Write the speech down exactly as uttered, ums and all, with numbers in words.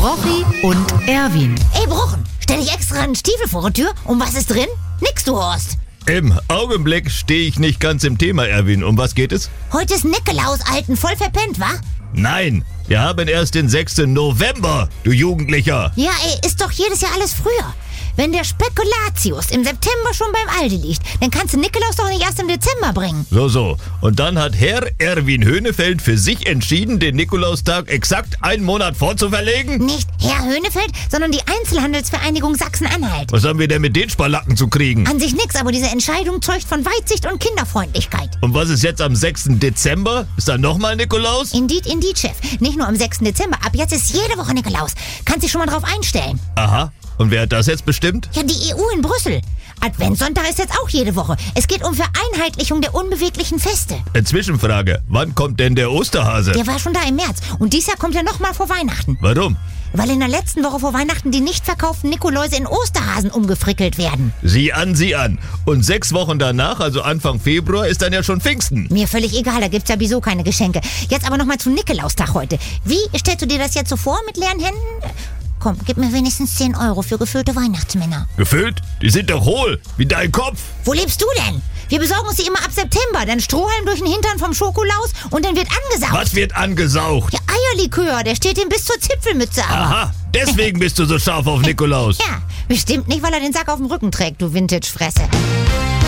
Brochi und Erwin. Ey, Brochen, stell dich extra einen Stiefel vor die Tür. Und was ist drin? Nix, du Horst. Im Augenblick stehe ich nicht ganz im Thema, Erwin. Um was geht es? Heute ist Nikolaus, Alten, voll verpennt, wa? Nein, wir haben erst den sechsten November, du Jugendlicher. Ja, ey, ist doch jedes Jahr alles früher. Wenn der Spekulatius im September schon beim Aldi liegt, dann kannst du Nikolaus doch nicht erst im Dezember bringen. So, so. Und dann hat Herr Erwin Höhnefeld für sich entschieden, den Nikolaustag exakt einen Monat vorzuverlegen? Nicht Herr Höhnefeld, sondern die Einzelhandelsvereinigung Sachsen-Anhalt. Was haben wir denn mit den Spalacken zu kriegen? An sich nix, aber diese Entscheidung zeugt von Weitsicht und Kinderfreundlichkeit. Und was ist jetzt am sechsten Dezember? Ist da nochmal Nikolaus? Indeed, indeed, Chef. Nicht nur am sechsten Dezember, ab jetzt ist jede Woche Nikolaus. Kannst dich schon mal drauf einstellen. Aha. Und wer hat das jetzt bestimmt? Ja, die E U in Brüssel. Adventssonntag ist jetzt auch jede Woche. Es geht um Vereinheitlichung der unbeweglichen Feste. Eine Zwischenfrage. Wann kommt denn der Osterhase? Der war schon da im März. Und dieses Jahr kommt er nochmal vor Weihnachten. Warum? Weil in der letzten Woche vor Weihnachten die nicht verkauften Nikoläuse in Osterhasen umgefrickelt werden. Sieh an, sieh an. Und sechs Wochen danach, also Anfang Februar, ist dann ja schon Pfingsten. Mir völlig egal, da gibt's ja sowieso keine Geschenke. Jetzt aber nochmal zu Nikolaustag heute. Wie stellst du dir das jetzt so vor mit leeren Händen? Komm, gib mir wenigstens zehn Euro für gefüllte Weihnachtsmänner. Gefüllt? Die sind doch hohl, wie dein Kopf. Wo lebst du denn? Wir besorgen uns die immer ab September. Dann Strohhalm durch den Hintern vom Schokolaus und dann wird angesaugt. Was wird angesaugt? Ja, Eierlikör, der steht ihm bis zur Zipfelmütze aber. Aha, deswegen bist du so scharf auf Nikolaus. Ja, bestimmt nicht, weil er den Sack auf dem Rücken trägt, du Vintage-Fresse.